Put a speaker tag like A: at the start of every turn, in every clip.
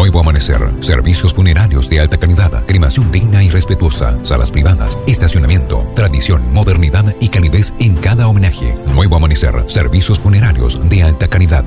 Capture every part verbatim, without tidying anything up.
A: Nuevo Amanecer, servicios funerarios de alta calidad, cremación digna y respetuosa, salas privadas, estacionamiento, tradición, modernidad y calidez en cada homenaje. Nuevo Amanecer, servicios funerarios de alta calidad.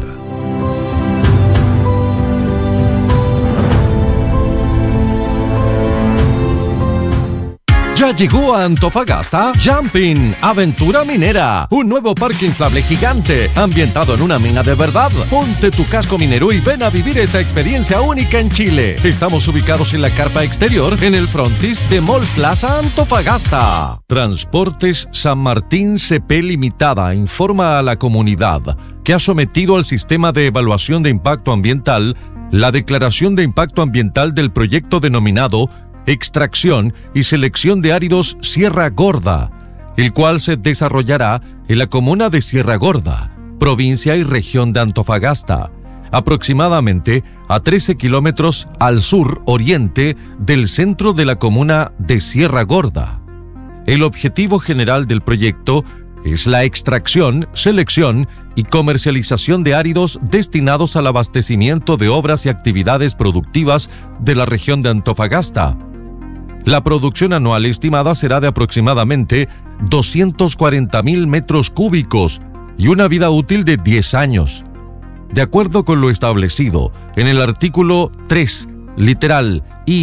B: Ya llegó a Antofagasta Jumping Aventura Minera, un nuevo parque inflable gigante ambientado en una mina de verdad. Ponte tu casco minero y ven a vivir esta experiencia única en Chile. Estamos ubicados en la carpa exterior en el frontis de Mall Plaza Antofagasta. Transportes San Martín C P Limitada informa a la comunidad que ha sometido al sistema de evaluación de impacto ambiental la declaración de impacto ambiental del proyecto denominado Extracción y selección de áridos Sierra Gorda, el cual se desarrollará en la comuna de Sierra Gorda, provincia y región de Antofagasta, aproximadamente a trece kilómetros al sur-oriente del centro de la comuna de Sierra Gorda. El objetivo general del proyecto es la extracción, selección y comercialización de áridos destinados al abastecimiento de obras y actividades productivas de la región de Antofagasta. La producción anual estimada será de aproximadamente doscientos cuarenta mil metros cúbicos y una vida útil de diez años. De acuerdo con lo establecido en el artículo tres, literal I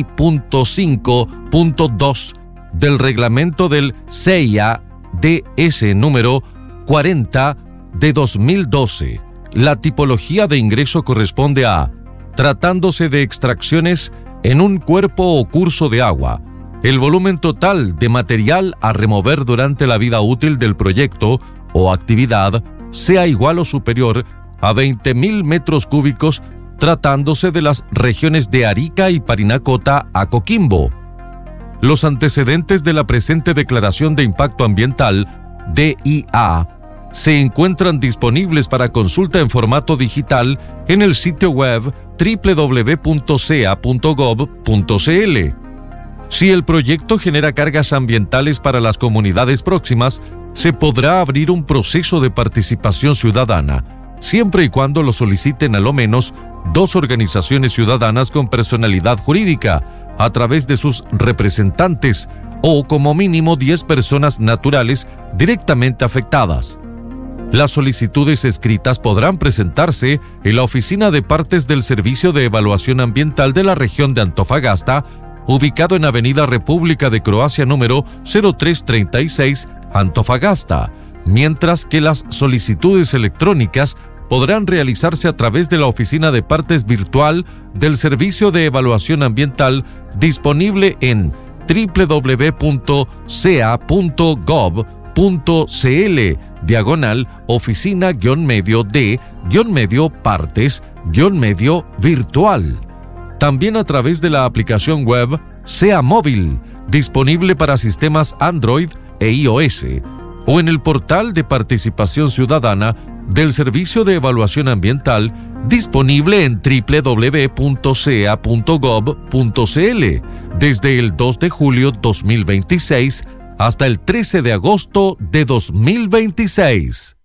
B: cinco punto dos del reglamento del C E I A D S número cuarenta de dos mil doce, la tipología de ingreso corresponde a, tratándose de extracciones en un cuerpo o curso de agua, el volumen total de material a remover durante la vida útil del proyecto o actividad sea igual o superior a veinte mil metros cúbicos, tratándose de las regiones de Arica y Parinacota a Coquimbo. Los antecedentes de la presente Declaración de Impacto Ambiental, D I A, se encuentran disponibles para consulta en formato digital en el sitio web doble u doble u doble u punto c e a punto gov punto c l. Si el proyecto genera cargas ambientales para las comunidades próximas, se podrá abrir un proceso de participación ciudadana, siempre y cuando lo soliciten a lo menos dos organizaciones ciudadanas con personalidad jurídica, a través de sus representantes, o como mínimo diez personas naturales directamente afectadas. Las solicitudes escritas podrán presentarse en la Oficina de Partes del Servicio de Evaluación Ambiental de la región de Antofagasta, ubicado en Avenida República de Croacia número cero tres treinta y seis, Antofagasta, mientras que las solicitudes electrónicas podrán realizarse a través de la Oficina de Partes Virtual del Servicio de Evaluación Ambiental, disponible en doble u doble u doble u punto c e a punto gov punto c l, diagonal oficina guión medio de guión medio partes guión medio virtual. También a través de la aplicación web C E A Móvil, disponible para sistemas Android e iOS, o en el portal de participación ciudadana del Servicio de Evaluación Ambiental, disponible en doble u doble u doble u punto c e a punto gov punto c l desde el dos de julio de dos mil veintiséis hasta el trece de agosto de dos mil veintiséis.